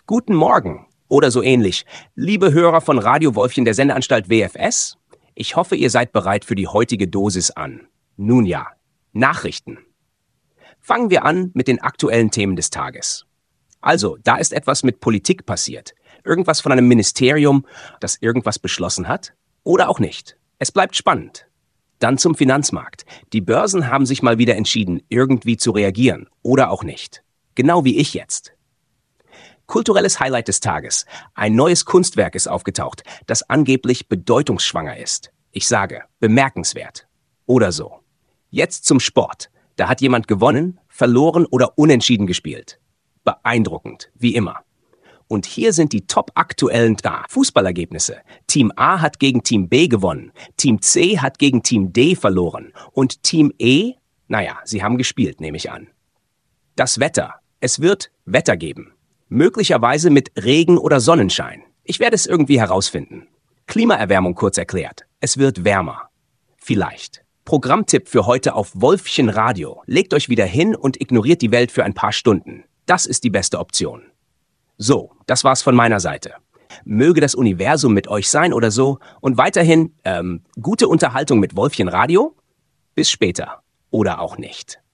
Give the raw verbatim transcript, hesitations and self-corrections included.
Guten Morgen oder so ähnlich. Liebe Hörer von Radio Wolfchen der Sendeanstalt W F S, ich hoffe, ihr seid bereit für die heutige Dosis an. Nun ja, Nachrichten. Fangen wir an mit den aktuellen Themen des Tages. Also, da ist etwas mit Politik passiert. Irgendwas von einem Ministerium, das irgendwas beschlossen hat. Oder auch nicht. Es bleibt spannend. Dann zum Finanzmarkt. Die Börsen haben sich mal wieder entschieden, irgendwie zu reagieren. Oder auch nicht. Genau wie ich jetzt. Kulturelles Highlight des Tages. Ein neues Kunstwerk ist aufgetaucht, das angeblich bedeutungsschwanger ist. Ich sage, bemerkenswert. Oder so. Jetzt zum Sport. Da hat jemand gewonnen, verloren oder unentschieden gespielt. Beeindruckend, wie immer. Und hier sind die top aktuellen da. Fußballergebnisse. Team A hat gegen Team B gewonnen. Team C hat gegen Team D verloren. Und Team E, naja, sie haben gespielt, nehme ich an. Das Wetter. Es wird Wetter geben. Möglicherweise mit Regen oder Sonnenschein. Ich werde es irgendwie herausfinden. Klimaerwärmung kurz erklärt. Es wird wärmer. Vielleicht. Programmtipp für heute auf Wolfchen Radio. Legt euch wieder hin und ignoriert die Welt für ein paar Stunden. Das ist die beste Option. So, das war's von meiner Seite. Möge das Universum mit euch sein oder so. Und weiterhin, ähm, gute Unterhaltung mit Wolfchen Radio. Bis später. Oder auch nicht.